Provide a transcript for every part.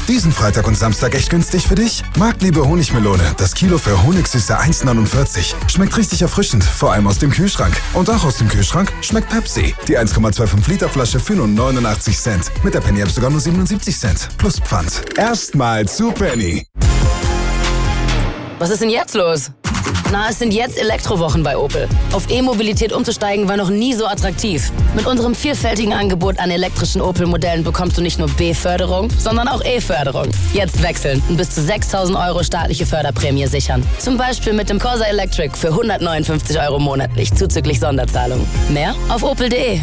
Diesen Freitag und Samstag echt günstig für dich? Marktliebe Honigmelone, das Kilo für Honigsüße 1,49. Schmeckt richtig erfrischend, vor allem aus dem Kühlschrank. Und auch aus dem Kühlschrank schmeckt Pepsi. Die 1,25 Liter Flasche für nur 89 Cent. Mit der Penny App sogar nur 77 Cent. Plus Pfand. Erstmal zu Penny. Was ist denn jetzt los? Na, es sind jetzt Elektrowochen bei Opel. Auf E-Mobilität umzusteigen war noch nie so attraktiv. Mit unserem vielfältigen Angebot an elektrischen Opel-Modellen bekommst du nicht nur B-Förderung, sondern auch E-Förderung. Jetzt wechseln und bis zu 6.000 € staatliche Förderprämie sichern. Zum Beispiel mit dem Corsa Electric für 159 € monatlich, zuzüglich Sonderzahlung. Mehr auf opel.de.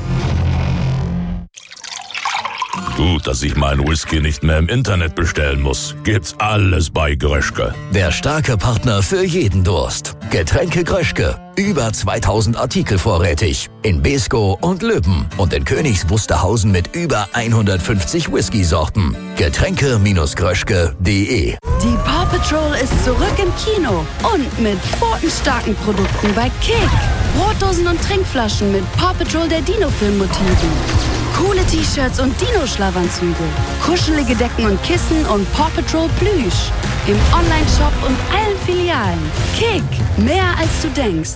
Gut, dass ich meinen Whisky nicht mehr im Internet bestellen muss. Gibt's alles bei Gröschke. Der starke Partner für jeden Durst. Getränke Gröschke. Über 2000 Artikel vorrätig. In Beeskow und Löben. Und in Königs Wusterhausen mit über 150 Whisky-Sorten. Getränke-gröschke.de. Die Paw Patrol ist zurück im Kino. Und mit pfotenstarken Produkten bei Kick. Brotdosen und Trinkflaschen mit Paw Patrol der Dino-Film-Motiven. Coole T-Shirts und Dino-Schlafanzüge. Kuschelige Decken und Kissen und Paw Patrol Plüsch. Im Online-Shop und allen Filialen. Kick, mehr als du denkst.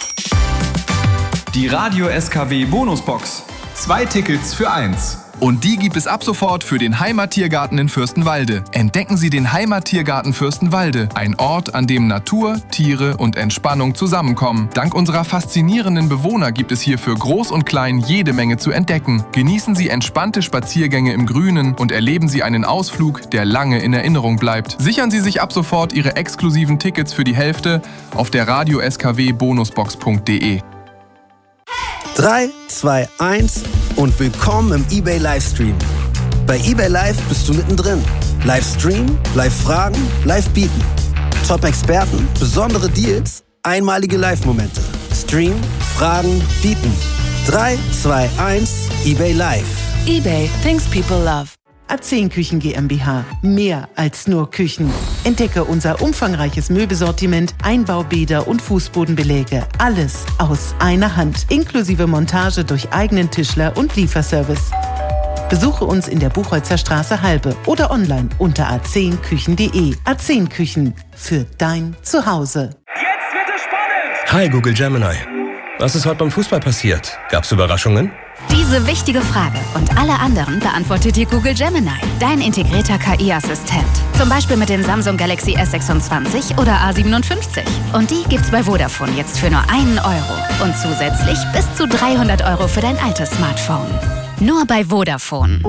Die Radio SKW Bonusbox. 2 Tickets für 1. Und die gibt es ab sofort für den Heimattiergarten in Fürstenwalde. Entdecken Sie den Heimattiergarten Fürstenwalde. Ein Ort, an dem Natur, Tiere und Entspannung zusammenkommen. Dank unserer faszinierenden Bewohner gibt es hier für Groß und Klein jede Menge zu entdecken. Genießen Sie entspannte Spaziergänge im Grünen und erleben Sie einen Ausflug, der lange in Erinnerung bleibt. Sichern Sie sich ab sofort Ihre exklusiven Tickets für die Hälfte auf der radio-skw-bonusbox.de. 3, 2, 1 und willkommen im eBay Livestream. Bei eBay Live bist du mittendrin. Livestream, Live-Fragen, Live-Bieten. Top-Experten, besondere Deals, einmalige Live-Momente. Stream, Fragen, Bieten. 3, 2, 1, eBay Live. eBay, things people love. A10 Küchen GmbH. Mehr als nur Küchen. Entdecke unser umfangreiches Möbelsortiment, Einbaubäder und Fußbodenbeläge. Alles aus einer Hand. Inklusive Montage durch eigenen Tischler und Lieferservice. Besuche uns in der Buchholzer Straße Halbe oder online unter a10küchen.de. A10 Küchen für dein Zuhause. Jetzt wird es spannend! Hi Google Gemini. Was ist heute beim Fußball passiert? Gab's Überraschungen? Diese wichtige Frage und alle anderen beantwortet dir Google Gemini, dein integrierter KI-Assistent. Zum Beispiel mit den Samsung Galaxy S26 oder A57. Und die gibt's bei Vodafone jetzt für nur 1 € und zusätzlich bis zu 300 € für dein altes Smartphone. Nur bei Vodafone.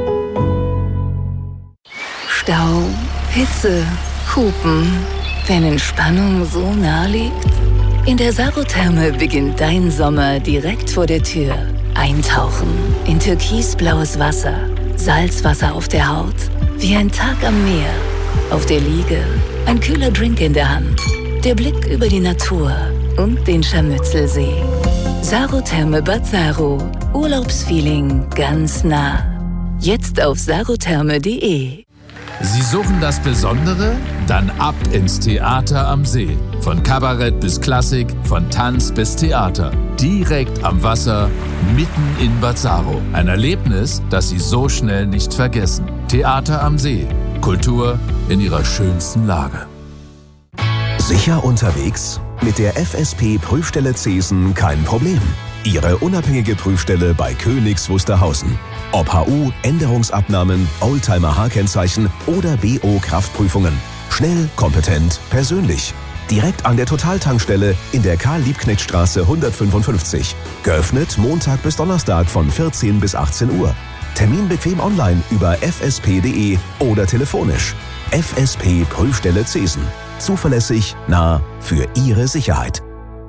Stau, Hitze, Hupen. Wenn Entspannung so nah liegt? In der Sarotherme beginnt dein Sommer direkt vor der Tür. Eintauchen in türkisblaues Wasser, Salzwasser auf der Haut, wie ein Tag am Meer. Auf der Liege, ein kühler Drink in der Hand, der Blick über die Natur und den Scharmützelsee. Sarotherme Bad Saro, Urlaubsfeeling ganz nah. Jetzt auf sarotherme.de. Sie suchen das Besondere? Dann ab ins Theater am See. Von Kabarett bis Klassik, von Tanz bis Theater. Direkt am Wasser, mitten in Bad Saro. Ein Erlebnis, das Sie so schnell nicht vergessen. Theater am See. Kultur in ihrer schönsten Lage. Sicher unterwegs? Mit der FSP Prüfstelle Zesen kein Problem. Ihre unabhängige Prüfstelle bei Königs Wusterhausen. Ob HU, Änderungsabnahmen, Oldtimer-H-Kennzeichen oder BO-Kraftprüfungen. Schnell, kompetent, persönlich. Direkt an der Totaltankstelle in der Karl-Liebknecht-Straße 155. Geöffnet Montag bis Donnerstag von 14 bis 18 Uhr. Termin bequem online über fsp.de oder telefonisch. FSP Prüfstelle Zesen. Zuverlässig, nah, für Ihre Sicherheit.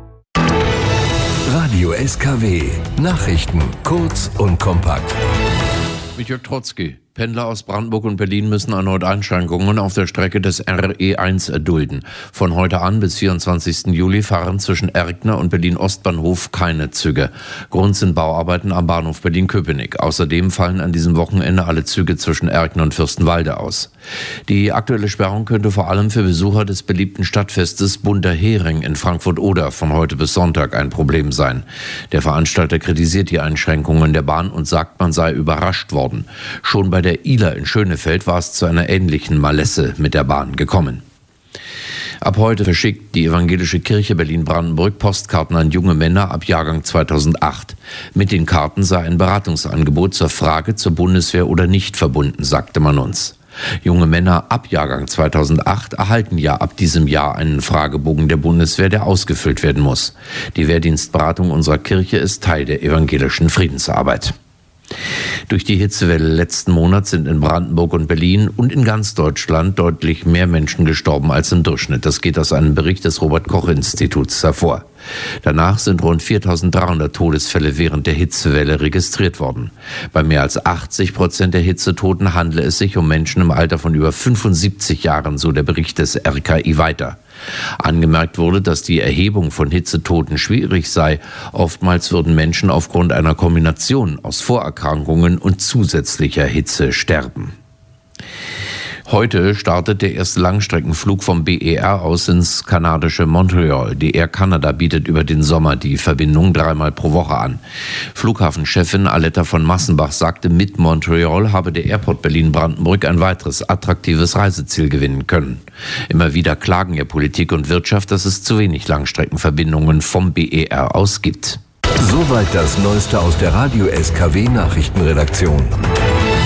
Radio SKW. Nachrichten kurz und kompakt. Mit Jörg Trotzki. Pendler aus Brandenburg und Berlin müssen erneut Einschränkungen auf der Strecke des RE1 erdulden. Von heute an bis 24. Juli fahren zwischen Erkner und Berlin-Ostbahnhof keine Züge. Grund sind Bauarbeiten am Bahnhof Berlin-Köpenick. Außerdem fallen an diesem Wochenende alle Züge zwischen Erkner und Fürstenwalde aus. Die aktuelle Sperrung könnte vor allem für Besucher des beliebten Stadtfestes Bunter Hering in Frankfurt-Oder von heute bis Sonntag ein Problem sein. Der Veranstalter kritisiert die Einschränkungen der Bahn und sagt, man sei überrascht worden. Schon bei der ILA in Schönefeld war es zu einer ähnlichen Malesse mit der Bahn gekommen. Ab heute verschickt die Evangelische Kirche Berlin-Brandenburg Postkarten an junge Männer ab Jahrgang 2008. Mit den Karten sei ein Beratungsangebot zur Frage zur Bundeswehr oder nicht verbunden, sagte man uns. Junge Männer ab Jahrgang 2008 erhalten ja ab diesem Jahr einen Fragebogen der Bundeswehr, der ausgefüllt werden muss. Die Wehrdienstberatung unserer Kirche ist Teil der evangelischen Friedensarbeit. Durch die Hitzewelle letzten Monat sind in Brandenburg und Berlin und in ganz Deutschland deutlich mehr Menschen gestorben als im Durchschnitt. Das geht aus einem Bericht des Robert-Koch-Instituts hervor. Danach sind rund 4.300 Todesfälle während der Hitzewelle registriert worden. Bei mehr als 80% der Hitzetoten handele es sich um Menschen im Alter von über 75 Jahren, so der Bericht des RKI weiter. Angemerkt wurde, dass die Erhebung von Hitzetoten schwierig sei. Oftmals würden Menschen aufgrund einer Kombination aus Vorerkrankungen und zusätzlicher Hitze sterben. Heute startet der erste Langstreckenflug vom BER aus ins kanadische Montreal. Die Air Canada bietet über den Sommer die Verbindung 3-mal pro Woche an. Flughafenchefin Aletta von Massenbach sagte, mit Montreal habe der Airport Berlin-Brandenburg ein weiteres attraktives Reiseziel gewinnen können. Immer wieder klagen ja Politik und Wirtschaft, dass es zu wenig Langstreckenverbindungen vom BER aus gibt. Soweit das Neueste aus der Radio-SKW-Nachrichtenredaktion.